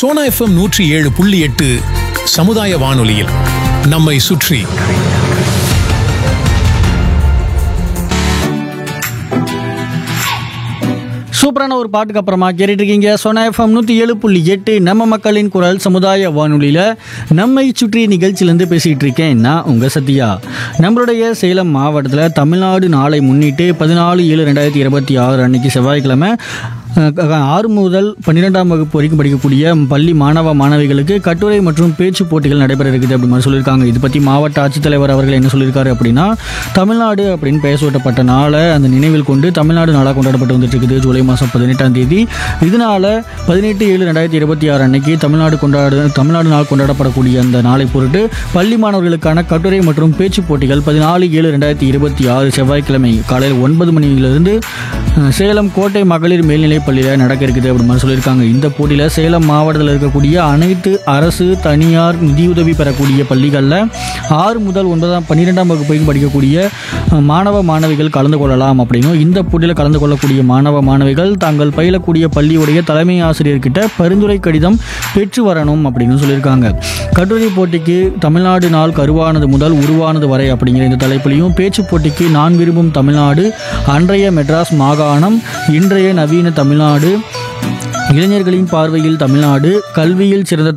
Sona FM 107.8 சமுதாய வானொலியில் நம்மை சுற்றி. சூப்பரான ஒரு பாட்டுக்கு அப்புறமா கேட்டுட்டு இருக்கீங்க சோனா எஃப்எம் 107.8 நம்ம மக்களின் குரல் சமுதாய வானொலியில் நம்மை சுற்றி நிகழ்ச்சியிலேருந்து பேசிகிட்டு இருக்கேன் நான் உங்கள் சத்யா. நம்மளுடைய சேலம் மாவட்டத்தில் தமிழ்நாடு நாளை முன்னிட்டு 14/7/2026 அன்னைக்கு செவ்வாய்க்கிழமை 6 முதல் 12ஆம் வகுப்பு வரைக்கும் படிக்கக்கூடிய பள்ளி மாணவ மாணவிகளுக்கு கட்டுரை மற்றும் பேச்சு போட்டிகள் நடைபெற இருக்குது அப்படி மாதிரி சொல்லியிருக்காங்க. இது பற்றி மாவட்ட ஆட்சித்தலைவர் அவர்கள் என்ன சொல்லியிருக்காரு அப்படின்னா, தமிழ்நாடு அப்படின்னு பெயர் சூட்டப்பட்ட நாளை அந்த நினைவில் கொண்டு தமிழ்நாடு நாளாக கொண்டாடப்பட்டு வந்துட்டு இருக்குது ஜூலை மாதம் 18ஆம் தேதி. இதனால் 18/7/2026 அன்னைக்கு தமிழ்நாடு நாள் கொண்டாடப்படக்கூடிய அந்த நாளை பொருட்டு பள்ளி மாணவர்களுக்கான கட்டுரை மற்றும் பேச்சு போட்டிகள் 14/7/2026 செவ்வாய்க்கிழமை காலையில் 9 மணியிலிருந்து சேலம் கோட்டை மகளிர் மேல்நிலை பள்ளியில் நடக்க இருக்குது அப்படி மாதிரி சொல்லியிருக்காங்க. இந்த போட்டியில் சேலம் மாவட்டத்தில் இருக்கக்கூடிய அனைத்து அரசு தனியார் நிதியுதவி பெறக்கூடிய பள்ளிகளில் 6 முதல் 12ஆம் வகுப்பு படிக்கக்கூடிய மாணவ மாணவிகள் கலந்து கொள்ளலாம் அப்படின்னும், இந்த போட்டியில் கலந்து கொள்ளக்கூடிய மாணவ மாணவிகள் தாங்கள் பயிலக்கூடிய பள்ளியுடைய தலைமை ஆசிரியர்கிட்ட பரிந்துரை கடிதம் பெற்று வரணும் அப்படின்னு சொல்லியிருக்காங்க. கட்டுரை போட்டிக்கு தமிழ்நாடு நாள் கருவானது முதல் உருவானது வரை அப்படிங்கிற இந்த தலைப்பிலையும், பேச்சு போட்டிக்கு நான் விரும்பும் தமிழ்நாடு, அன்றைய மெட்ராஸ் மாகாணம், இன்றைய நவீன தமிழ்நாடு, இளைஞர்களின் பார்வையில் தமிழ்நாடு, கல்வியில் சிறந்த